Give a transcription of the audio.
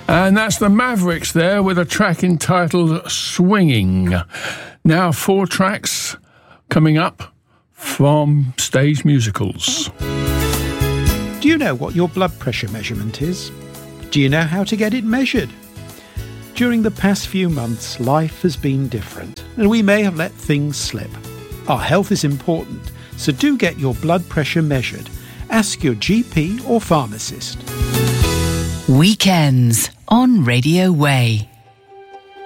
And that's the Mavericks there with a track entitled Swinging. Now 4 tracks coming up from stage musicals. Do you know what your blood pressure measurement is? Do you know how to get it measured? During the past few months, life has been different, and we may have let things slip. Our health is important, so do get your blood pressure measured. Ask your GP or pharmacist. Weekends on Radio Way.